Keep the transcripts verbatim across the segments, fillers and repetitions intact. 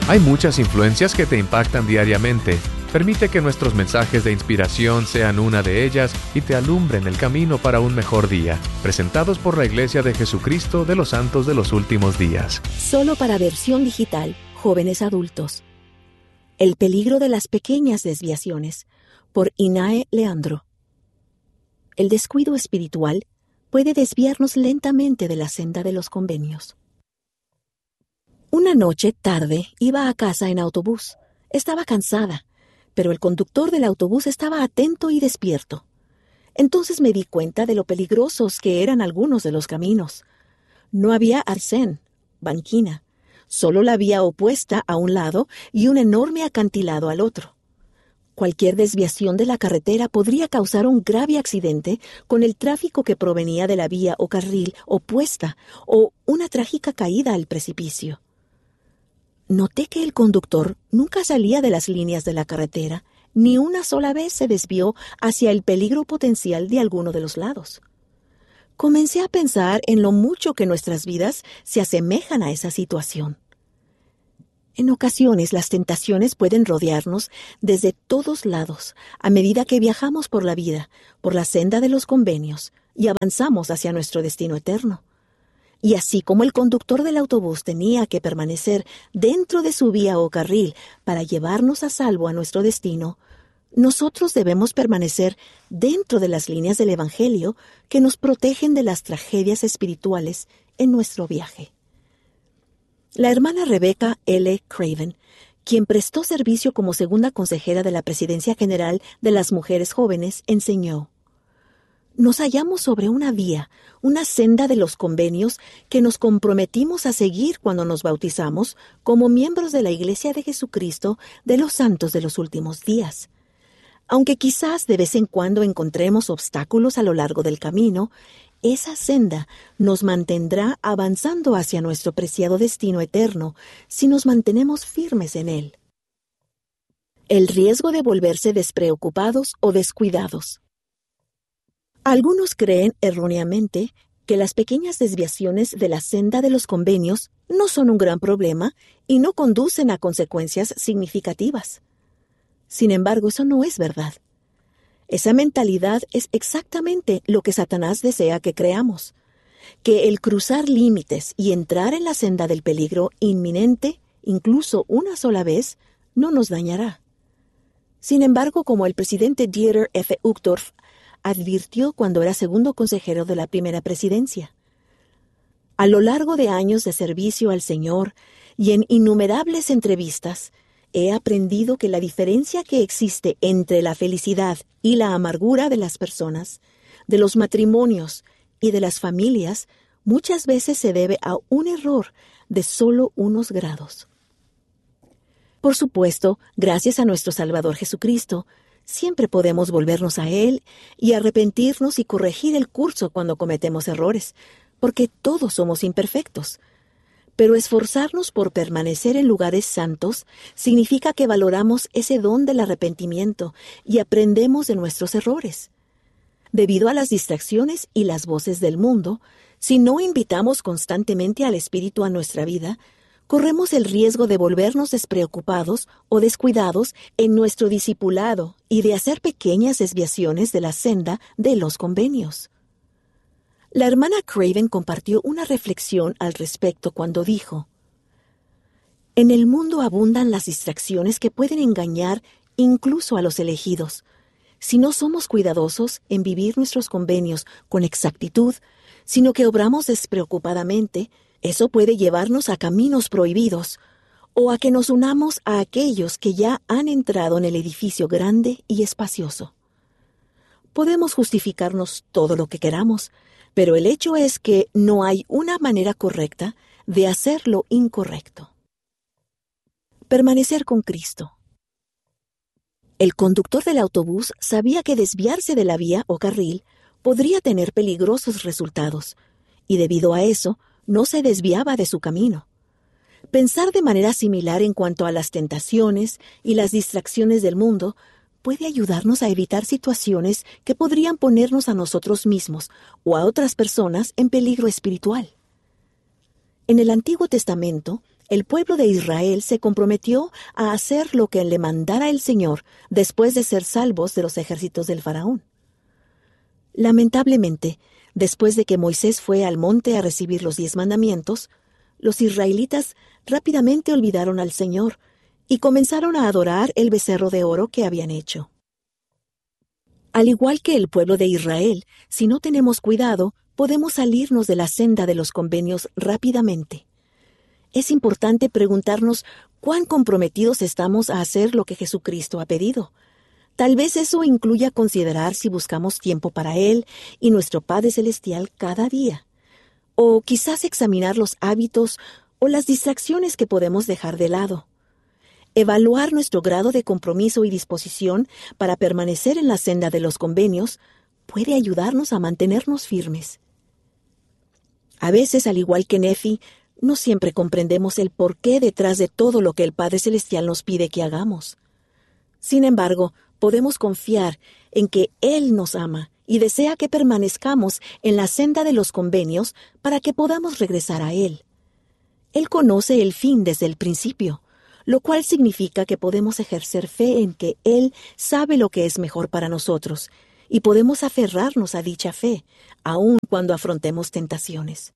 Hay muchas influencias que te impactan diariamente. Permite que nuestros mensajes de inspiración sean una de ellas y te alumbren el camino para un mejor día. Presentados por la Iglesia de Jesucristo de los Santos de los Últimos Días. Solo para versión digital, jóvenes adultos. El peligro de las pequeñas desviaciones, por Inae Leandro. El descuido espiritual puede desviarnos lentamente de la senda de los convenios. Una noche, tarde, iba a casa en autobús. Estaba cansada, pero el conductor del autobús estaba atento y despierto. Entonces me di cuenta de lo peligrosos que eran algunos de los caminos. No había arcén, banquina, solo la vía opuesta a un lado y un enorme acantilado al otro. Cualquier desviación de la carretera podría causar un grave accidente con el tráfico que provenía de la vía o carril opuesta o una trágica caída al precipicio. Noté que el conductor nunca salía de las líneas de la carretera, ni una sola vez se desvió hacia el peligro potencial de alguno de los lados. Comencé a pensar en lo mucho que nuestras vidas se asemejan a esa situación. En ocasiones las tentaciones pueden rodearnos desde todos lados a medida que viajamos por la vida, por la senda de los convenios, y avanzamos hacia nuestro destino eterno. Y así como el conductor del autobús tenía que permanecer dentro de su vía o carril para llevarnos a salvo a nuestro destino, nosotros debemos permanecer dentro de las líneas del Evangelio que nos protegen de las tragedias espirituales en nuestro viaje. La hermana Rebecca L. Craven, quien prestó servicio como segunda consejera de la Presidencia General de las Mujeres Jóvenes, enseñó: nos hallamos sobre una vía, una senda de los convenios que nos comprometimos a seguir cuando nos bautizamos como miembros de la Iglesia de Jesucristo de los Santos de los Últimos Días. Aunque quizás de vez en cuando encontremos obstáculos a lo largo del camino, esa senda nos mantendrá avanzando hacia nuestro preciado destino eterno si nos mantenemos firmes en él. El riesgo de volverse despreocupados o descuidados. Algunos creen erróneamente que las pequeñas desviaciones de la senda de los convenios no son un gran problema y no conducen a consecuencias significativas. Sin embargo, eso no es verdad. Esa mentalidad es exactamente lo que Satanás desea que creamos, que el cruzar límites y entrar en la senda del peligro inminente, incluso una sola vez, no nos dañará. Sin embargo, como el presidente Dieter F. Uchtdorf advirtió cuando era segundo consejero de la primera presidencia, a lo largo de años de servicio al Señor y en innumerables entrevistas, he aprendido que la diferencia que existe entre la felicidad y la amargura de las personas, de los matrimonios y de las familias, muchas veces se debe a un error de solo unos grados. Por supuesto, gracias a nuestro Salvador Jesucristo, siempre podemos volvernos a Él y arrepentirnos y corregir el curso cuando cometemos errores, porque todos somos imperfectos. Pero esforzarnos por permanecer en lugares santos significa que valoramos ese don del arrepentimiento y aprendemos de nuestros errores. Debido a las distracciones y las voces del mundo, si no invitamos constantemente al Espíritu a nuestra vida, corremos el riesgo de volvernos despreocupados o descuidados en nuestro discipulado y de hacer pequeñas desviaciones de la senda de los convenios. La hermana Craven compartió una reflexión al respecto cuando dijo: en el mundo abundan las distracciones que pueden engañar incluso a los elegidos. Si no somos cuidadosos en vivir nuestros convenios con exactitud, sino que obramos despreocupadamente, eso puede llevarnos a caminos prohibidos o a que nos unamos a aquellos que ya han entrado en el edificio grande y espacioso. Podemos justificarnos todo lo que queramos, pero el hecho es que no hay una manera correcta de hacer lo incorrecto. Permanecer con Cristo. El conductor del autobús sabía que desviarse de la vía o carril podría tener peligrosos resultados, y debido a eso, no se desviaba de su camino. Pensar de manera similar en cuanto a las tentaciones y las distracciones del mundo puede ayudarnos a evitar situaciones que podrían ponernos a nosotros mismos o a otras personas en peligro espiritual. En el Antiguo Testamento, el pueblo de Israel se comprometió a hacer lo que le mandara el Señor después de ser salvos de los ejércitos del faraón. Lamentablemente, después de que Moisés fue al monte a recibir los diez mandamientos, los israelitas rápidamente olvidaron al Señor y comenzaron a adorar el becerro de oro que habían hecho. Al igual que el pueblo de Israel, si no tenemos cuidado, podemos salirnos de la senda de los convenios rápidamente. Es importante preguntarnos cuán comprometidos estamos a hacer lo que Jesucristo ha pedido. Tal vez eso incluya considerar si buscamos tiempo para Él y nuestro Padre Celestial cada día. O quizás examinar los hábitos o las distracciones que podemos dejar de lado. Evaluar nuestro grado de compromiso y disposición para permanecer en la senda de los convenios puede ayudarnos a mantenernos firmes. A veces, al igual que Nefi, no siempre comprendemos el porqué detrás de todo lo que el Padre Celestial nos pide que hagamos. Sin embargo, podemos confiar en que Él nos ama y desea que permanezcamos en la senda de los convenios para que podamos regresar a Él. Él conoce el fin desde el principio, lo cual significa que podemos ejercer fe en que Él sabe lo que es mejor para nosotros y podemos aferrarnos a dicha fe, aun cuando afrontemos tentaciones.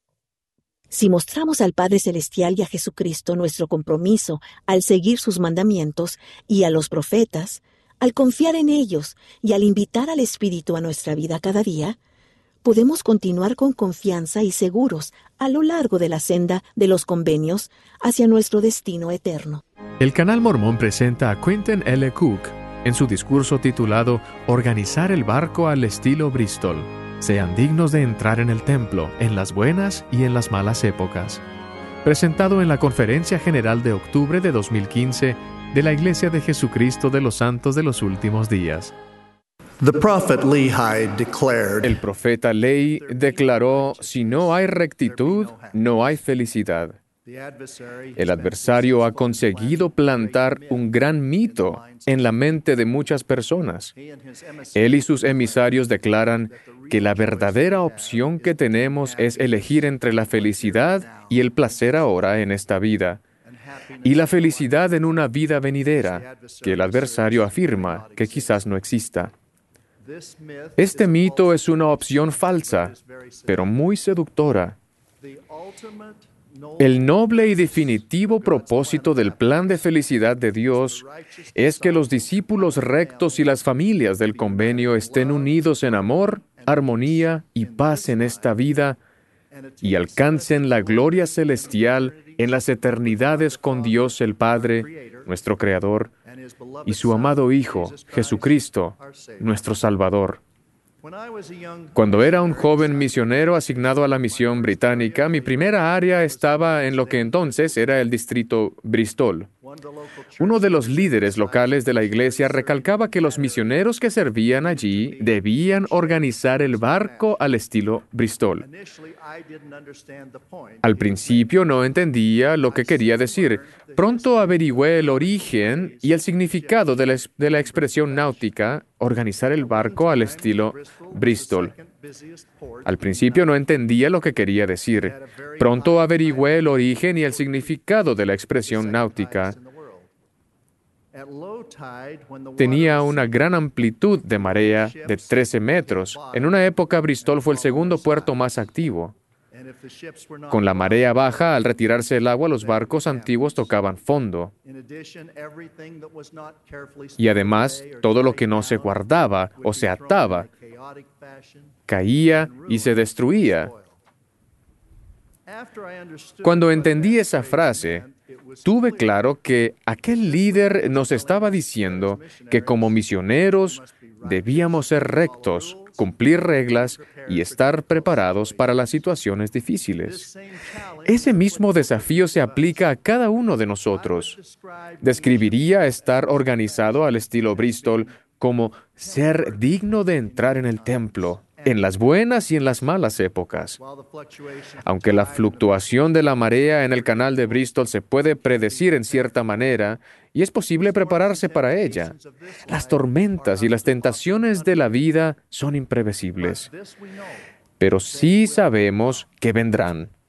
Si mostramos al Padre Celestial y a Jesucristo nuestro compromiso al seguir sus mandamientos y a los profetas, al confiar en ellos y al invitar al Espíritu a nuestra vida cada día, podemos continuar con confianza y seguros a lo largo de la senda de los convenios hacia nuestro destino eterno. El Canal Mormón presenta a Quentin L. Cook en su discurso titulado Organizar el barco al estilo Bristol. Sean dignos de entrar en el templo, en las buenas y en las malas épocas. Presentado en la Conferencia General de octubre de dos mil quince de la Iglesia de Jesucristo de los Santos de los Últimos Días. The prophet Lehi declared, El profeta Lehi declaró, si no hay rectitud, no hay felicidad. El adversario ha conseguido plantar un gran mito en la mente de muchas personas. Él y sus emisarios declaran que la verdadera opción que tenemos es elegir entre la felicidad y el placer ahora en esta vida, y la felicidad en una vida venidera, que el adversario afirma que quizás no exista. Este mito es una opción falsa, pero muy seductora. El noble y definitivo propósito del plan de felicidad de Dios es que los discípulos rectos y las familias del convenio estén unidos en amor, armonía y paz en esta vida y alcancen la gloria celestial en las eternidades con Dios el Padre, nuestro Creador, y su amado Hijo, Jesucristo, nuestro Salvador. Cuando era un joven misionero asignado a la misión británica, mi primera área estaba en lo que entonces era el distrito Bristol. Uno de los líderes locales de la iglesia recalcaba que los misioneros que servían allí debían organizar el barco al estilo Bristol. Al principio no entendía lo que quería decir. Pronto averigüé el origen y el significado de la, de la expresión náutica, organizar el barco al estilo Bristol. Al principio no entendía lo que quería decir. Pronto averigüé el origen y el significado de la expresión náutica. Tenía una gran amplitud de marea de trece metros. En una época, Bristol fue el segundo puerto más activo. Con la marea baja, al retirarse el agua, los barcos antiguos tocaban fondo. Y además, todo lo que no se guardaba o se ataba, caía y se destruía. Cuando entendí esa frase, tuve claro que aquel líder nos estaba diciendo que como misioneros debíamos ser rectos, cumplir reglas y estar preparados para las situaciones difíciles. Ese mismo desafío se aplica a cada uno de nosotros. Describiría estar organizado al estilo Bristol como ser digno de entrar en el templo, en las buenas y en las malas épocas. Aunque la fluctuación de la marea en el canal de Bristol se puede predecir en cierta manera, y es posible prepararse para ella, las tormentas y las tentaciones de la vida son imprevisibles. Pero sí sabemos que vendrán.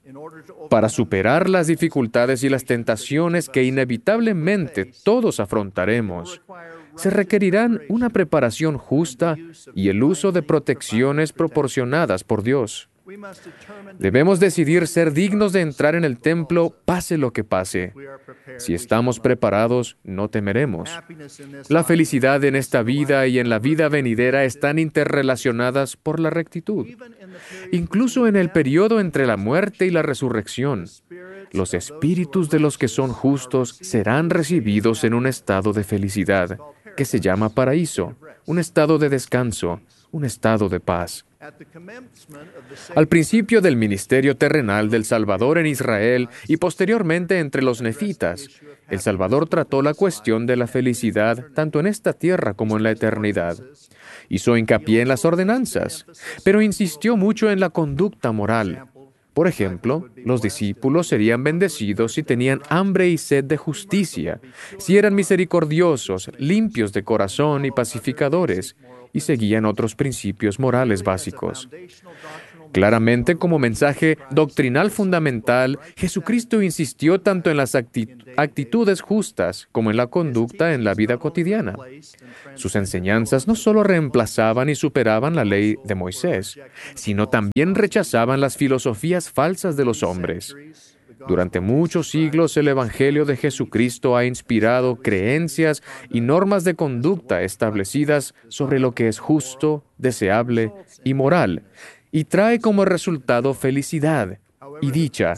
Para superar las dificultades y las tentaciones que inevitablemente todos afrontaremos, se requerirán una preparación justa y el uso de protecciones proporcionadas por Dios. Debemos decidir ser dignos de entrar en el templo, pase lo que pase. Si estamos preparados, no temeremos. La felicidad en esta vida y en la vida venidera están interrelacionadas por la rectitud. Incluso en el periodo entre la muerte y la resurrección, los espíritus de los que son justos serán recibidos en un estado de felicidad, que se llama paraíso, un estado de descanso, un estado de paz. Al principio del ministerio terrenal del Salvador en Israel y posteriormente entre los nefitas, el Salvador trató la cuestión de la felicidad tanto en esta tierra como en la eternidad. Hizo hincapié en las ordenanzas, pero insistió mucho en la conducta moral. Por ejemplo, los discípulos serían bendecidos si tenían hambre y sed de justicia, si eran misericordiosos, limpios de corazón y pacificadores, y seguían otros principios morales básicos. Claramente, como mensaje doctrinal fundamental, Jesucristo insistió tanto en las actitud- actitudes justas como en la conducta en la vida cotidiana. Sus enseñanzas no solo reemplazaban y superaban la ley de Moisés, sino también rechazaban las filosofías falsas de los hombres. Durante muchos siglos el Evangelio de Jesucristo ha inspirado creencias y normas de conducta establecidas sobre lo que es justo, deseable y moral, y trae como resultado felicidad y dicha